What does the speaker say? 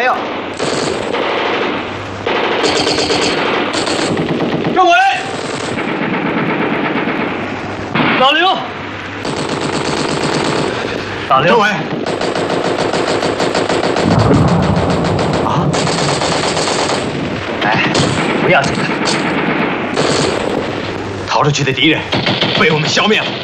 没有。 政委，老刘，大刘， 政委。啊？哎，不要紧的。逃出去的敌人被我们消灭了。